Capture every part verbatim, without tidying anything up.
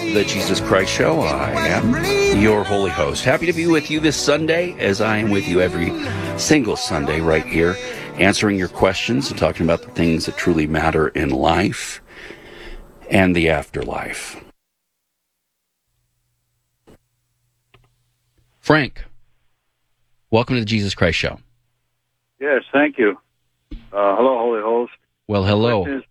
the Jesus Christ Show. I am your holy host. Happy to be with you this Sunday, as I am with you every single Sunday right here, answering your questions and talking about the things that truly matter in life and the afterlife. Frank, welcome to the Jesus Christ Show. Yes, thank you. Uh, hello, Holy Host. Well, hello. My question is,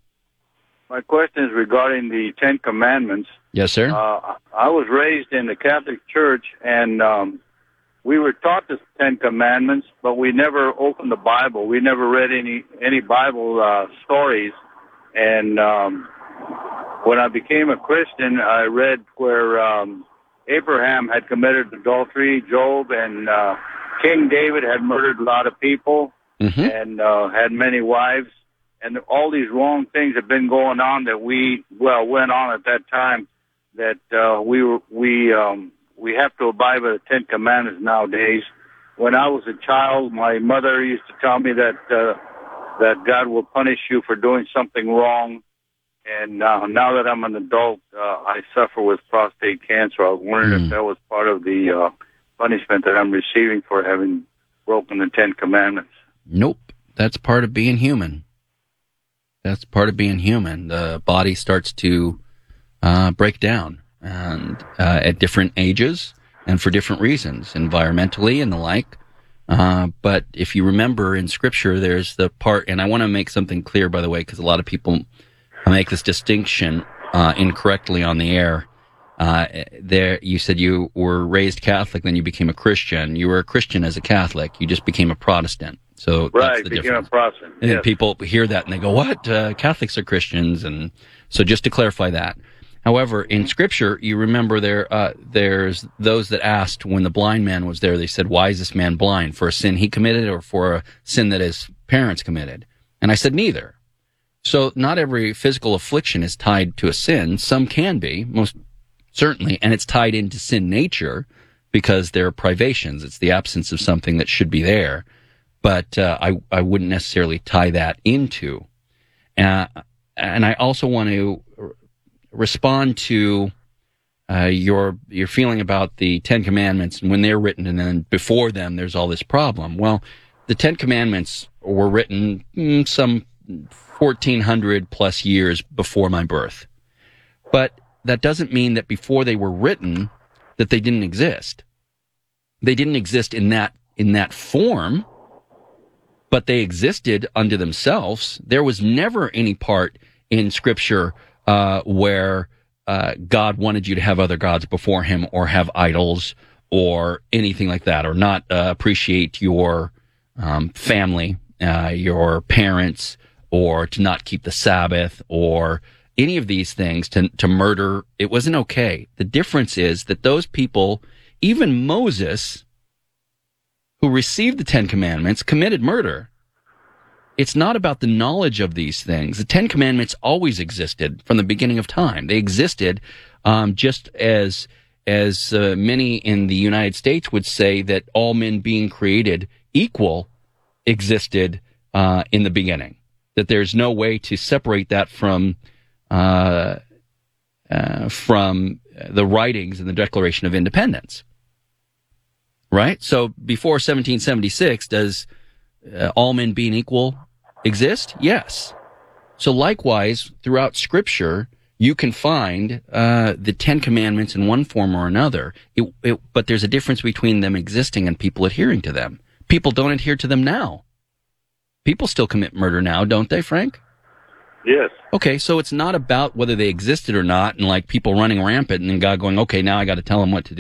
my question is regarding the Ten Commandments. Yes, sir. Uh, I was raised in the Catholic Church, and um, we were taught the Ten Commandments, but we never opened the Bible. We never read any any Bible uh, stories. And um, when I became a Christian, I read where um, Abraham had committed adultery, Job, and uh, King David had murdered a lot of people, mm-hmm. and uh, had many wives. And all these wrong things have been going on that we, well, went on at that time, that uh, we were, we um, we have to abide by the Ten Commandments nowadays. When I was a child, my mother used to tell me that uh, that God will punish you for doing something wrong. And uh, now that I'm an adult, uh, I suffer with prostate cancer. I was wondering mm. if that was part of the uh, punishment that I'm receiving for having broken the Ten Commandments. Nope, that's part of being human. That's part of being human. The body starts to uh, break down, and uh, at different ages and for different reasons, environmentally and the like. Uh, but if you remember in Scripture, there's the part, and I want to make something clear, by the way, because a lot of people make this distinction uh, incorrectly on the air. Uh, there, you said you were raised Catholic, then you became a Christian. You were a Christian as a Catholic. You just became a Protestant. So right, that's the became difference. a Protestant. And yes. People hear that and they go, "What? Uh, Catholics are Christians?" And so, just to clarify that. However, in Scripture, you remember there, uh, there's those that asked when the blind man was there. They said, "Why is this man blind? For a sin he committed, or for a sin that his parents committed?" And I said, "Neither." So, not every physical affliction is tied to a sin. Some can be, most certainly, and it's tied into sin nature because there are privations. It's the absence of something that should be there. But uh, I, I wouldn't necessarily tie that into. Uh, and I also want to respond to uh, your your feeling about the Ten Commandments and when they're written, and then before them there's all this problem. Well, the Ten Commandments were written mm, some fourteen hundred plus years before my birth. But that doesn't mean that before they were written that they didn't exist. They didn't exist in that in that form. But they existed unto themselves. There was never any part in Scripture uh, where uh, God wanted you to have other gods before him or have idols or anything like that, or not uh, appreciate your um, family, uh, your parents, or to not keep the Sabbath, or any of these things, to, to murder. It wasn't okay. The difference is that those people, even Moses, who received the Ten Commandments, committed murder. It's not about the knowledge of these things. The Ten Commandments always existed from the beginning of time. They existed um, just as as uh, many in the United States would say that all men being created equal existed uh, in the beginning. That there's no way to separate that from uh, uh, from the writings and the Declaration of Independence. Right? So before seventeen seventy-six, does uh, all men being equal exist? Yes. So likewise, throughout Scripture, you can find uh, the Ten Commandments in one form or another. It, it, but there's a difference between them existing and people adhering to them. People don't adhere to them now. People still commit murder now, don't they, Frank? Yes. Okay, so it's not about whether they existed or not, and like people running rampant and then God going, okay, now I got to tell them what to do.